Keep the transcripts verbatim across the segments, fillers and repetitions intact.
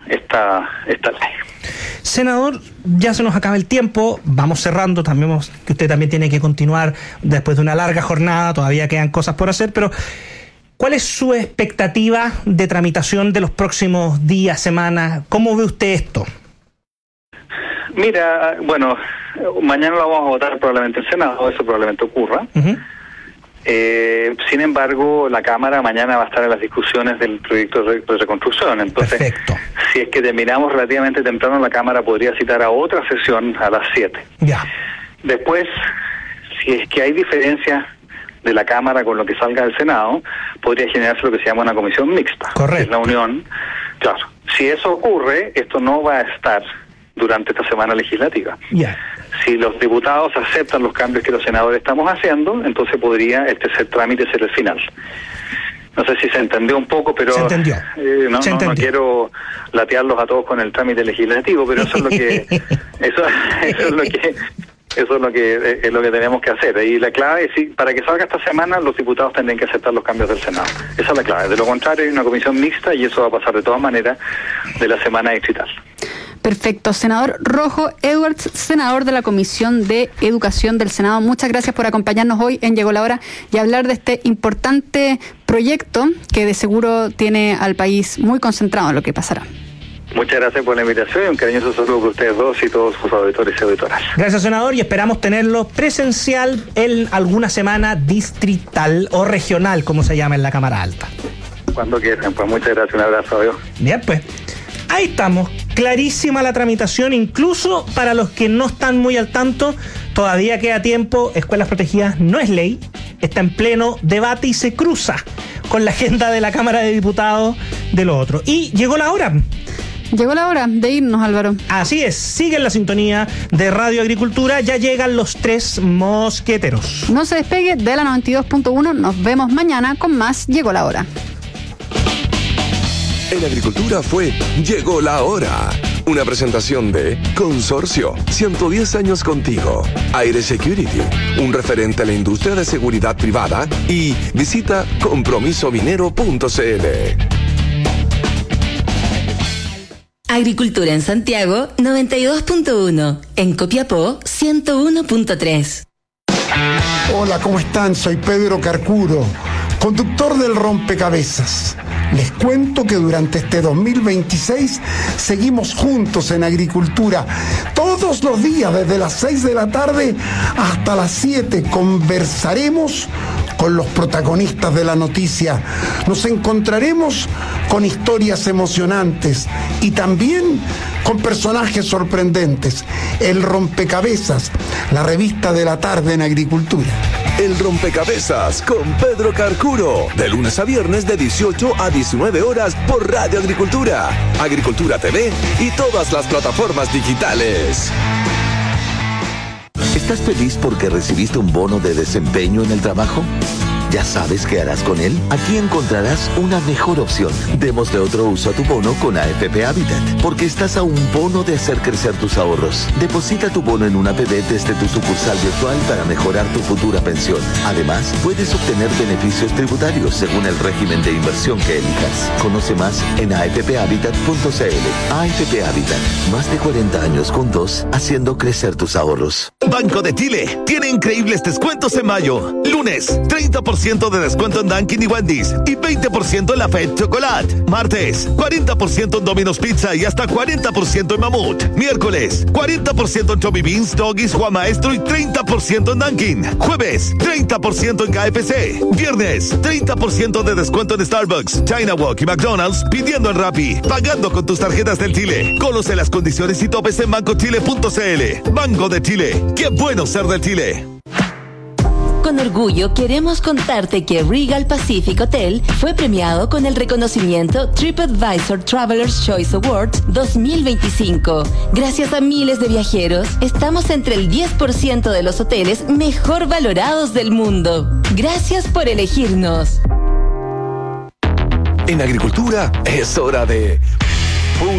esta, esta ley. Senador, ya se nos acaba el tiempo, vamos cerrando, también que usted también tiene que continuar después de una larga jornada, todavía quedan cosas por hacer, pero ¿cuál es su expectativa de tramitación de los próximos días, semanas? ¿Cómo ve usted esto? Mira, bueno, mañana lo vamos a votar probablemente en el Senado, eso probablemente ocurra. Uh-huh. Eh, sin embargo, la Cámara mañana va a estar en las discusiones del proyecto de reconstrucción. Entonces, perfecto. Si es que terminamos relativamente temprano, la Cámara podría citar a otra sesión a las siete. Ya. Después, si es que hay diferencias de la Cámara con lo que salga del Senado, podría generarse lo que se llama una comisión mixta. Correcto. Que es la unión. Claro, si eso ocurre, esto no va a estar durante esta semana legislativa. Ya. Si los diputados aceptan los cambios que los senadores estamos haciendo, entonces podría el tercer trámite ser el final. No sé si se entendió un poco, pero se entendió. Eh, no, se no, entendió. no quiero latearlos a todos con el trámite legislativo, pero eso es lo que eso, eso es lo que eso es lo que es lo que tenemos que hacer. Y la clave es, sí, para que salga esta semana, los diputados tendrán que aceptar los cambios del Senado. Esa es la clave. De lo contrario, hay una comisión mixta y eso va a pasar de todas maneras de la semana distrital. Perfecto. Senador Rojo Edwards, senador de la Comisión de Educación del Senado, muchas gracias por acompañarnos hoy en Llegó la Hora y hablar de este importante proyecto que de seguro tiene al país muy concentrado en lo que pasará. Muchas gracias por la invitación y un cariñoso saludo para ustedes dos y todos sus auditores y auditoras. Gracias, senador, y esperamos tenerlo presencial en alguna semana distrital o regional, como se llama en la Cámara Alta. Cuando quieran, pues muchas gracias, un abrazo, adiós. Bien, pues. Ahí estamos, clarísima la tramitación, incluso para los que no están muy al tanto, todavía queda tiempo. Escuelas Protegidas no es ley, está en pleno debate y se cruza con la agenda de la Cámara de Diputados de lo otro. Y llegó la hora. Llegó la hora de irnos, Álvaro. Así es, sigue en la sintonía de Radio Agricultura, ya llegan los tres mosqueteros. No se despegue de la noventa y dos punto uno, nos vemos mañana con más Llegó la Hora. En Agricultura fue Llegó la Hora. Una presentación de Consorcio, ciento diez años contigo. Aire Security, un referente a la industria de seguridad privada. Y visita compromiso minero punto c l. Agricultura en Santiago, noventa y dos punto uno. En Copiapó, ciento uno punto tres. Hola, ¿cómo están? Soy Pedro Carcuro, conductor del Rompecabezas. Les cuento que durante este dos mil veintiséis seguimos juntos en Agricultura. Todos los días, desde las seis de la tarde hasta las siete, conversaremos con los protagonistas de la noticia. Nos encontraremos con historias emocionantes y también con personajes sorprendentes. El Rompecabezas, la revista de la tarde en Agricultura. El Rompecabezas con Pedro Carcuro, de lunes a viernes de dieciocho a diecinueve horas por Radio Agricultura, Agricultura T V y todas las plataformas digitales. ¿Estás feliz porque recibiste un bono de desempeño en el trabajo? ¿Ya sabes qué harás con él? Aquí encontrarás una mejor opción. Démosle otro uso a tu bono con A F P Habitat, porque estás a un bono de hacer crecer tus ahorros. Deposita tu bono en una A P B desde tu sucursal virtual para mejorar tu futura pensión. Además, puedes obtener beneficios tributarios según el régimen de inversión que elijas. Conoce más en a f p habitat punto c l. A F P Habitat, más de cuarenta años juntos, haciendo crecer tus ahorros. Banco de Chile tiene increíbles descuentos en mayo. Lunes, treinta por ciento de descuento en Dunkin' y Wendy's y veinte por ciento en la Fed Chocolate. Martes, cuarenta por ciento en Domino's Pizza y hasta cuarenta por ciento en Mamut. Miércoles, cuarenta por ciento en Chubby Beans, Doggies, Juan Maestro y treinta por ciento en Dunkin'. Jueves, treinta por ciento en K F C. Viernes, treinta por ciento de descuento en Starbucks, China Walk y McDonald's pidiendo en Rappi, pagando con tus tarjetas del Chile. Conoce las condiciones y topes en banco chile punto c l. Banco de Chile. ¡Qué bueno ser del Chile! Con orgullo queremos contarte que Regal Pacific Hotel fue premiado con el reconocimiento TripAdvisor Traveler's Choice Awards dos mil veinticinco. Gracias a miles de viajeros, estamos entre el diez por ciento de los hoteles mejor valorados del mundo. Gracias por elegirnos. En Agricultura es hora de pura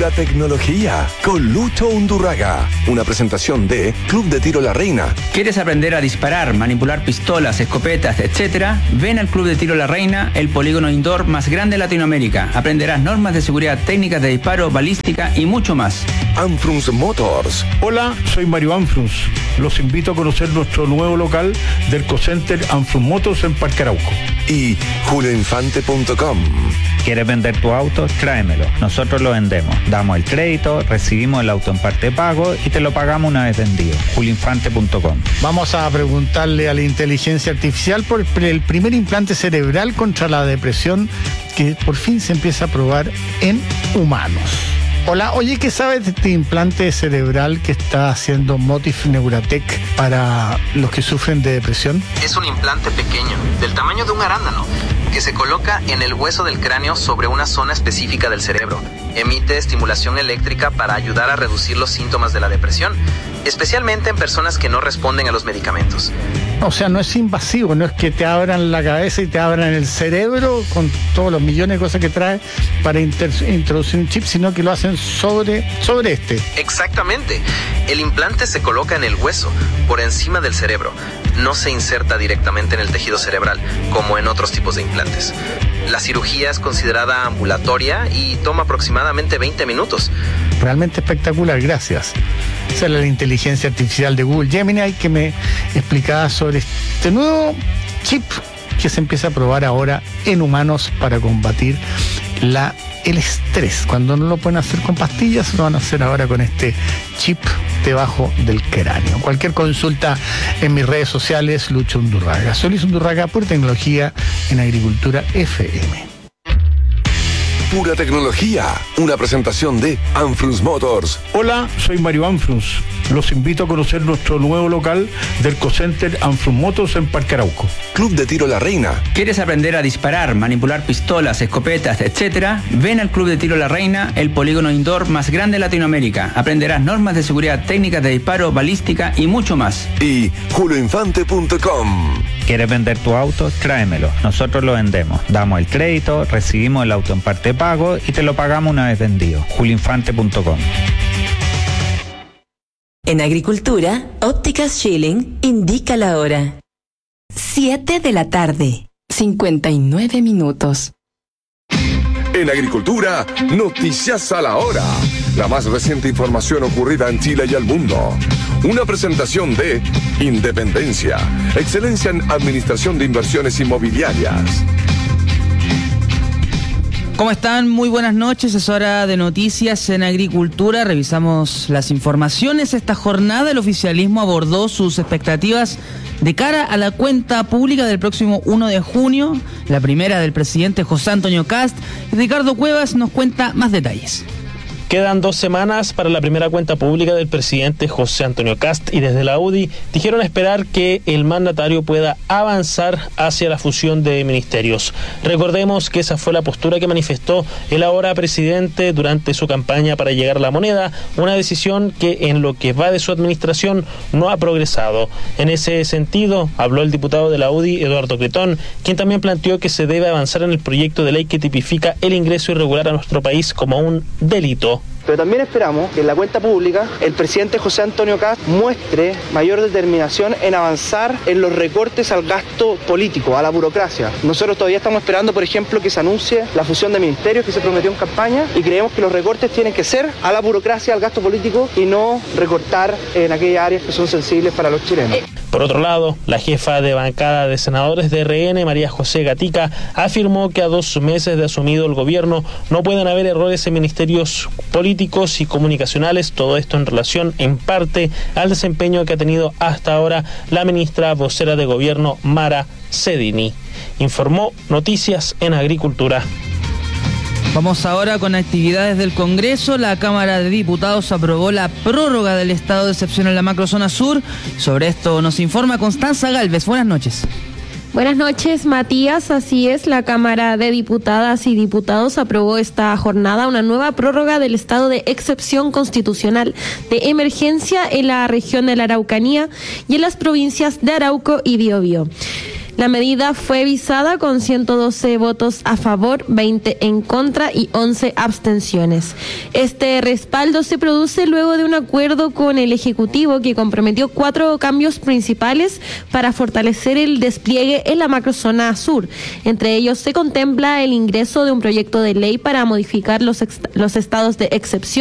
Pura tecnología con Lucho Undurraga. Una presentación de Club de Tiro La Reina. ¿Quieres aprender a disparar, manipular pistolas, escopetas, etcétera? Ven al Club de Tiro La Reina, el polígono indoor más grande de Latinoamérica. Aprenderás normas de seguridad, técnicas de disparo, balística y mucho más. Anfrunz Motors. Hola, soy Mario Anfrunz. Los invito a conocer nuestro nuevo local del Cocenter Anfrunz Motors en Parque Arauco. Y julio infante punto com. ¿Quieres vender tu auto? Tráemelo. Nosotros lo vendemos. Damos el crédito, recibimos el auto en parte de pago y te lo pagamos una vez vendido. julio infante punto com. Vamos a preguntarle a la inteligencia artificial por el primer implante cerebral contra la depresión que por fin se empieza a probar en humanos. Hola, oye, ¿qué sabes de este implante cerebral que está haciendo Motif Neuratech para los que sufren de depresión? Es un implante pequeño, del tamaño de un arándano, que se coloca en el hueso del cráneo sobre una zona específica del cerebro. Emite estimulación eléctrica para ayudar a reducir los síntomas de la depresión, especialmente en personas que no responden a los medicamentos. O sea, no es invasivo, no es que te abran la cabeza y te abran el cerebro con todos los millones de cosas que trae para inter- introducir un chip, sino que lo hacen sobre, sobre este. Exactamente. El implante se coloca en el hueso, por encima del cerebro. No se inserta directamente en el tejido cerebral, como en otros tipos de implantes. La cirugía es considerada ambulatoria y toma aproximadamente veinte minutos. Realmente espectacular, gracias. Esa es la inteligencia artificial de Google Gemini que me explicaba sobre este nuevo chip que se empieza a probar ahora en humanos para combatir la, el estrés. Cuando no lo pueden hacer con pastillas, lo van a hacer ahora con este chip debajo del cráneo. Cualquier consulta en mis redes sociales, Lucho Undurraga. Soy Luis Undurraga, por tecnología en Agricultura F M. Pura tecnología, una presentación de Anfrunz Motors. Hola, soy Mario Anfrunz. Los invito a conocer nuestro nuevo local del Cocenter Anfrunz Motors en Parque Arauco. Club de Tiro La Reina. ¿Quieres aprender a disparar, manipular pistolas, escopetas, etcétera? Ven al Club de Tiro La Reina, el polígono indoor más grande de Latinoamérica. Aprenderás normas de seguridad, técnicas de disparo, balística y mucho más. Y julio infante punto com. ¿Quieres vender tu auto? Tráemelo. Nosotros lo vendemos. Damos el crédito, recibimos el auto en parte de pago y te lo pagamos una vez vendido. julio infante punto com. En Agricultura, Ópticas Schilling indica la hora. siete de la tarde, cincuenta y nueve minutos. En Agricultura, noticias a la hora. La más reciente información ocurrida en Chile y el mundo. Una presentación de Independencia, excelencia en administración de inversiones inmobiliarias. ¿Cómo están? Muy buenas noches, es hora de noticias en Agricultura. Revisamos las informaciones. Esta jornada el oficialismo abordó sus expectativas de cara a la cuenta pública del próximo uno de junio, la primera del presidente José Antonio Kast. Ricardo Cuevas nos cuenta más detalles. Quedan dos semanas para la primera cuenta pública del presidente José Antonio Kast y desde la U D I dijeron esperar que el mandatario pueda avanzar hacia la fusión de ministerios. Recordemos que esa fue la postura que manifestó el ahora presidente durante su campaña para llegar a la moneda, una decisión que en lo que va de su administración no ha progresado. En ese sentido, habló el diputado de la U D I, Eduardo Cretón, quien también planteó que se debe avanzar en el proyecto de ley que tipifica el ingreso irregular a nuestro país como un delito. Pero también esperamos que en la cuenta pública el presidente José Antonio Kast muestre mayor determinación en avanzar en los recortes al gasto político, a la burocracia. Nosotros todavía estamos esperando, por ejemplo, que se anuncie la fusión de ministerios que se prometió en campaña y creemos que los recortes tienen que ser a la burocracia, al gasto político y no recortar en aquellas áreas que son sensibles para los chilenos. Por otro lado, la jefa de bancada de senadores de R N, María José Gatica, afirmó que a dos meses de asumido el gobierno no pueden haber errores en ministerios políticos y comunicacionales, todo esto en relación en parte al desempeño que ha tenido hasta ahora la ministra vocera de gobierno Mara Cedini. Informó Noticias en Agricultura. Vamos ahora con actividades del Congreso. La Cámara de Diputados aprobó la prórroga del estado de excepción en la macrozona sur. Sobre esto nos informa Constanza Galvez. Buenas noches. Buenas noches, Matías. Así es, la Cámara de Diputadas y Diputados aprobó esta jornada una nueva prórroga del estado de excepción constitucional de emergencia en la región de la Araucanía y en las provincias de Arauco y Biobío. La medida fue visada con ciento doce votos a favor, veinte en contra y once abstenciones. Este respaldo se produce luego de un acuerdo con el Ejecutivo que comprometió cuatro cambios principales para fortalecer el despliegue en la macrozona sur. Entre ellos se contempla el ingreso de un proyecto de ley para modificar los, ex- los estados de excepción